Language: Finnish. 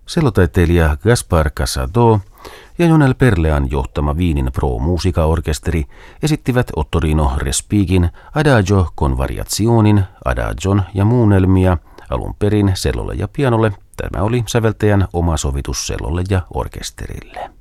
Sellotaiteilija Gaspar Casado ja Jonel Perlean johtama Wienin Pro Musica Orkesteri esittivät Ottorino Respighin Adagio con variationin, Adagion ja muunnelmia, alun perin sellolle ja pianolle. Tämä oli säveltäjän oma sovitus sellolle ja orkesterille.